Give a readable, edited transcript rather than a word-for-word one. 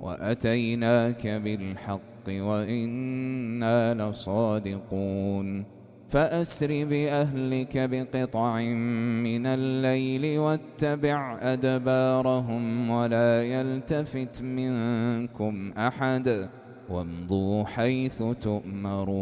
وأتيناك بالحق وإنا لصادقون فأسر بأهلك بقطع من الليل واتبع أدبارهم ولا يلتفت منكم أحد وامضوا حيث تؤمرون